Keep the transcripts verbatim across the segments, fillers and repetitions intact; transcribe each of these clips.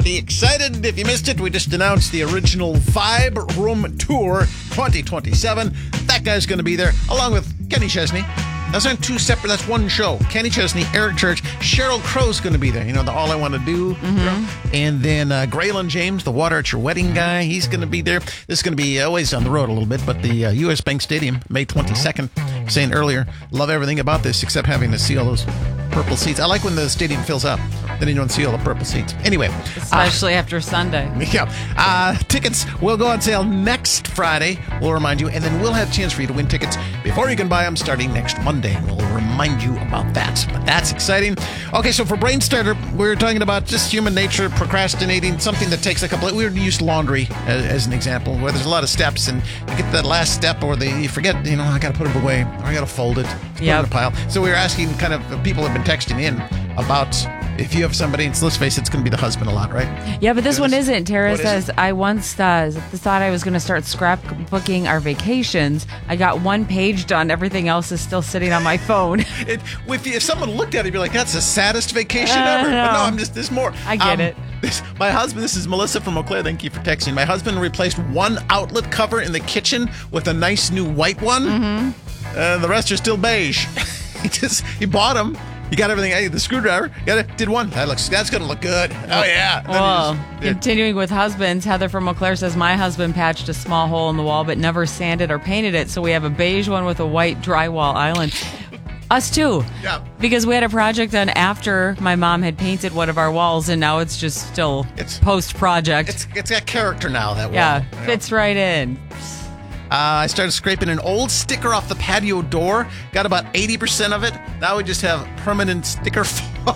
Be excited if you missed it. We just announced the original Vibe Room Tour twenty twenty-seven. That guy's going to be there, along with Kenny Chesney. That's not two separate, that's one show. Kenny Chesney, Eric Church, Sheryl Crow's going to be there. You know, the All I Want to Do. Mm-hmm. And then uh, Graylin James, the Water at Your Wedding guy, he's going to be there. This is going to be always on the road a little bit, but the uh, U S Bank Stadium, May twenty-second. Saying earlier, love everything about this except having to see all those purple seats. I like when the stadium fills up. Then you don't see all the purple seats. Anyway. Especially uh, after Sunday. Yeah. Uh, tickets will go on sale next Friday, we'll remind you. And then we'll have a chance for you to win tickets before you can buy them starting next Monday. We'll remind you about that. But that's exciting. Okay, so for Brain Starter, we're talking about just human nature, procrastinating, something that takes a couple of... We use laundry as, as an example, where there's a lot of steps, and you get that last step, or the, you forget, you know, I got to put it away, or I got to fold it, put yep. it in a pile. So we were asking kind of, people have been texting in about... If you have somebody, it's, let's face it, it's going to be the husband a lot, right? Yeah, but this one isn't. Tara what says, is I once uh, thought I was going to start scrapbooking our vacations. I got one page done. Everything else is still sitting on my phone. it, if, if someone looked at it, you'd be like, that's the saddest vacation uh, ever. No. But no, I'm just, there's more. I get um, it. This, my husband, this is Melissa from Eau Claire. Thank you for texting. My husband replaced one outlet cover in the kitchen with a nice new white one. Mm-hmm. Uh, the rest are still beige. he just, he bought them. You got everything. Hey, the screwdriver. Got it. Did one. That looks. That's gonna look good. Oh yeah. Well, just, continuing with husbands, Heather from Eau Claire says my husband patched a small hole in the wall, but never sanded or painted it. So we have a beige one with a white drywall island. Us too. Yeah. Because we had a project done after my mom had painted one of our walls, and now it's just still it's post project. It's it's got character now. That wall. Yeah, you know? fits right in. Uh, I started scraping an old sticker off the patio door. Got about eighty percent of it. Now we just have permanent sticker fog.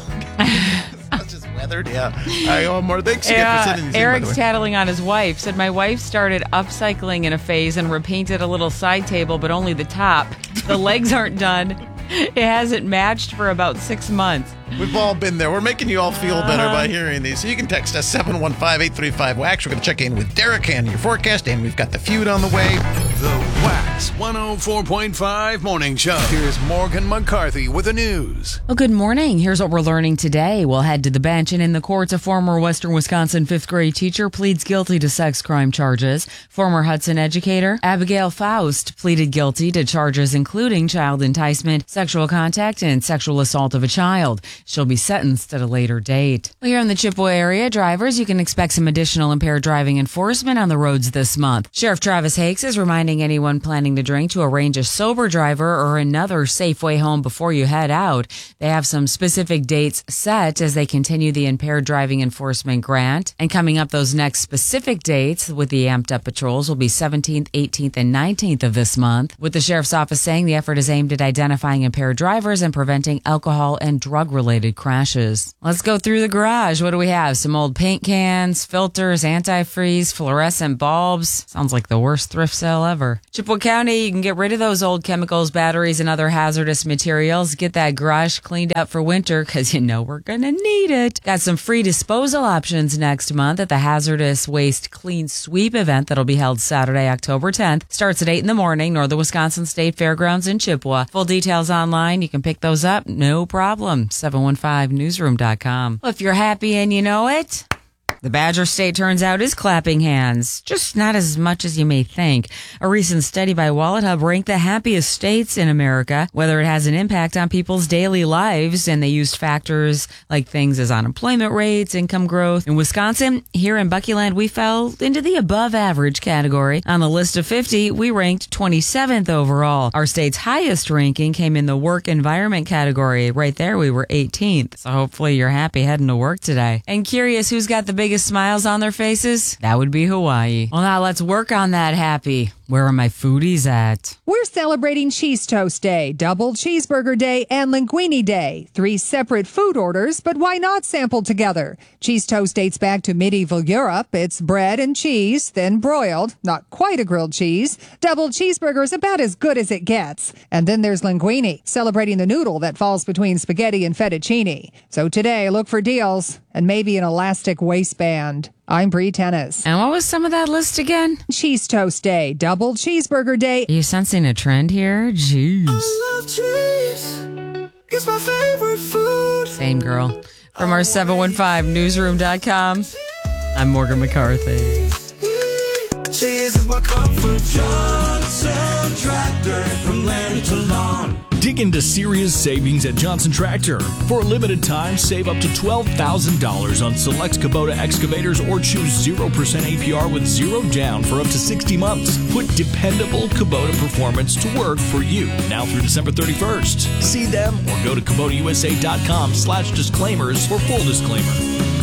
It's just weathered. Yeah. I owe more. Thanks again Yeah, for sending these Eric's in, by the way. tattling on his wife. Said, my wife started upcycling in a phase and repainted a little side table, but only the top. The legs aren't done. It hasn't matched for about six months. We've all been there. We're making you all feel better by hearing these. So you can text us seven one five, eight three five, wax. We're going to check in with Derek and your forecast, and we've got the feud on the way. The Wax one oh four point five Morning Show. Here's Morgan McCarthy with the news. Well, good morning. Here's what we're learning today. We'll head to the bench, and in the courts, a former Western Wisconsin fifth grade teacher pleads guilty to sex crime charges. Former Hudson educator Abigail Faust pleaded guilty to charges including child enticement, sexual contact, and sexual assault of a child. She'll be sentenced at a later date. Well, here in the Chippewa area, drivers, you can expect some additional impaired driving enforcement on the roads this month. Sheriff Travis Hakes is reminding anyone planning to drink to arrange a sober driver or another safe way home before you head out. They have some specific dates set as they continue the impaired driving enforcement grant. And coming up, those next specific dates with the amped up patrols will be seventeenth, eighteenth, and nineteenth of this month, with the sheriff's office saying the effort is aimed at identifying impaired drivers and preventing alcohol and drug-related crashes. Let's go through the garage. What do we have? Some old paint cans, filters, antifreeze, fluorescent bulbs. Sounds like the worst thrift sale ever. Chippewa County, you can get rid of those old chemicals, batteries, and other hazardous materials. Get that garage cleaned up for winter because you know we're going to need it. Got some free disposal options next month at the Hazardous Waste Clean Sweep event that'll be held Saturday, October tenth. Starts at eight in the morning, Northern Wisconsin State Fairgrounds in Chippewa. Full details online. You can pick those up. No problem. seven one five newsroom dot com. Well, if you're happy and you know it, the Badger State turns out is clapping hands, just not as much as you may think. A recent study by Wallet Hub ranked the happiest states in America, whether it has an impact on people's daily lives, and they used factors like things as unemployment rates, income growth. In Wisconsin, here in Buckyland, we fell into the above average category. On the list of fifty, we ranked twenty-seventh overall. Our state's highest ranking came in the work environment category. Right there, we were eighteenth. So hopefully you're happy heading to work today. And curious who's got the biggest smiles on their faces? That would be Hawaii. Well, now let's work on that happy. Where are my foodies at? We're celebrating Cheese Toast Day, Double Cheeseburger Day, and Linguine Day. Three separate food orders, but why not sample together? Cheese toast dates back to medieval Europe. It's bread and cheese, then broiled, not quite a grilled cheese. Double cheeseburger is about as good as it gets. And then there's linguine, celebrating the noodle that falls between spaghetti and fettuccine. So today, look for deals and maybe an elastic waistband. I'm Bree Tennis. And what was some of that list again? Cheese Toast Day, Double Cheeseburger Day. Are you sensing a trend here? Jeez. I love cheese. It's my favorite food. Same girl. From our seven one five newsroom dot com. I'm Morgan McCarthy. Cheese is what come from Johnson Tractor, from land to lawn. Dig into serious savings at Johnson Tractor. For a limited time, save up to twelve thousand dollars on select Kubota excavators or choose zero percent A P R with zero down for up to sixty months. Put dependable Kubota performance to work for you now through December thirty-first. See them or go to Kubota U S A dot com slash disclaimers for full disclaimer.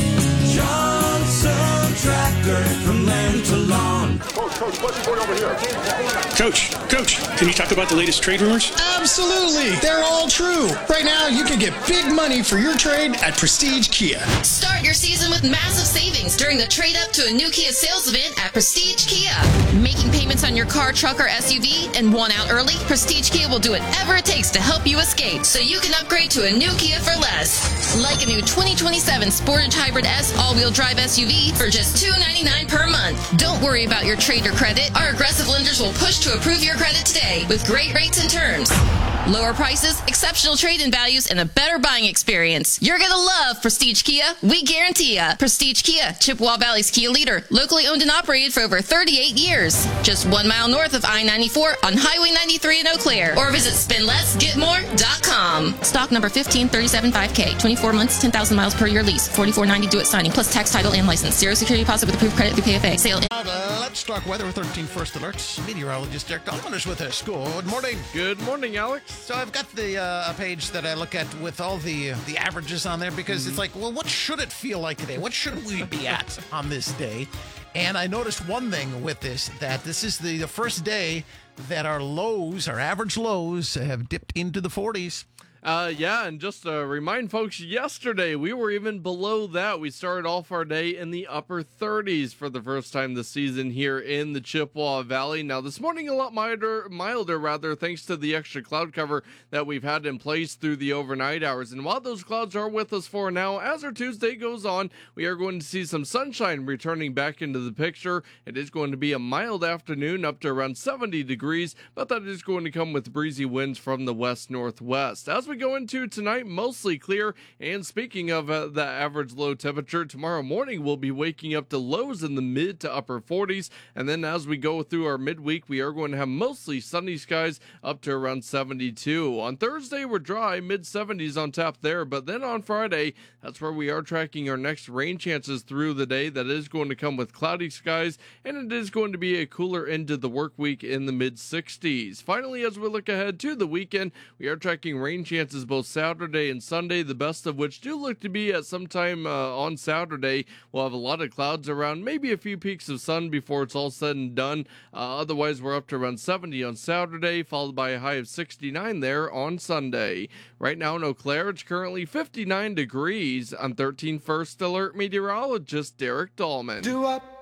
Johnson Tractor, from land to lawn. Coach, Coach, what's going over here? Coach, Coach, can you talk about the latest trade rumors? Absolutely. They're all true. Right now, you can get big money for your trade at Prestige Kia. Start your season with massive savings during the trade up to a new Kia sales event at Prestige Kia. Making payments on your car, truck, or S U V and want out early? Prestige Kia will do whatever it takes to help you escape so you can upgrade to a new Kia for less. Like a new twenty twenty-seven Sportage Hybrid S all-wheel drive S U V for just two hundred ninety-nine dollars per month. Don't worry about your trade or credit. Our aggressive lenders will push to approve your credit today with great rates and terms. Lower prices, exceptional trade-in values, and a better buying experience. You're going to love Prestige Kia. We guarantee ya. Prestige Kia, Chippewa Valley's Kia leader. Locally owned and operated for over thirty-eight years. Just one mile north of I ninety-four on Highway ninety-three in Eau Claire. Or visit spend less get more dot com. Stock number fifteen thirty-seven five K. twenty-four months, ten thousand miles per year lease. forty-four ninety due at signing. Plus tax, title, and license. Zero security deposit with approved credit through P F A. Sale. Uh, let's talk weather with thirteen First Alerts. Meteorologist Derek Dolman is with us. Good morning. Good morning, Alex. So I've got the uh, a page that I look at with all the uh, the averages on there because mm-hmm. it's like, well, what should it feel like today? What should we be at on this day? And I noticed one thing with this, that this is the, the first day that our lows, our average lows, have dipped into the forties. Uh, yeah, and just to remind folks, yesterday we were even below that. We started off our day in the upper thirties for the first time this season here in the Chippewa Valley. Now, this morning a lot milder, milder rather, thanks to the extra cloud cover that we've had in place through the overnight hours. And while those clouds are with us for now, as our Tuesday goes on, we are going to see some sunshine returning back into the picture. It is going to be a mild afternoon up to around seventy degrees, but that is going to come with breezy winds from the west-northwest. As we go into tonight, mostly clear. And speaking of uh, the average low temperature, tomorrow morning we'll be waking up to lows in the mid to upper forties. And then as we go through our midweek, we are going to have mostly sunny skies up to around seventy-two. On Thursday, we're dry, mid seventies on tap there. But then on Friday, that's where we are tracking our next rain chances through the day. That is going to come with cloudy skies, and it is going to be a cooler end to the work week in the mid sixties. Finally, as we look ahead to the weekend, we are tracking rain chances both Saturday and Sunday, the best of which do look to be at some time uh, on Saturday. We'll have a lot of clouds around, maybe a few peaks of sun before it's all said and done. Uh, otherwise, we're up to around seventy on Saturday, followed by a high of sixty-nine there on Sunday. Right now in Eau Claire, it's currently fifty-nine degrees. I'm thirteen First Alert meteorologist Derek Dolman. Do up.